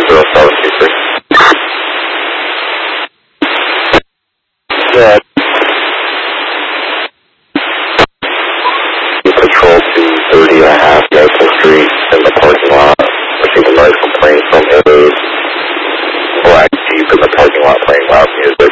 0723. Yeah. Patrol 230.5 Maple Street in the parking lot. Received a noise complaint from a black Jeep in the parking lot playing loud music.